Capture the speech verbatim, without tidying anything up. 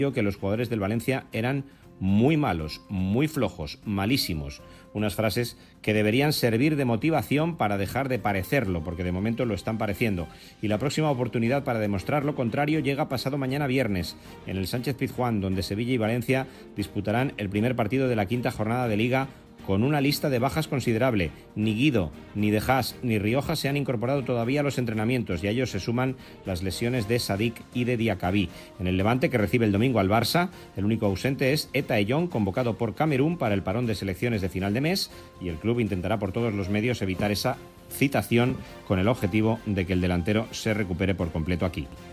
que los jugadores del Valencia eran muy malos, muy flojos, malísimos. Unas frases que deberían servir de motivación para dejar de parecerlo, porque de momento lo están pareciendo. Y la próxima oportunidad para demostrar lo contrario llega pasado mañana viernes, en el Sánchez Pizjuán, donde Sevilla y Valencia disputarán el primer partido de la quinta jornada de Liga, con una lista de bajas considerable. Ni Guido, ni De Haas, ni Rioja se han incorporado todavía a los entrenamientos, y a ellos se suman las lesiones de Sadik y de Diacabí. En el Levante, que recibe el domingo al Barça, el único ausente es Eta Eyón, convocado por Camerún para el parón de selecciones de final de mes, y el club intentará por todos los medios evitar esa citación con el objetivo de que el delantero se recupere por completo aquí.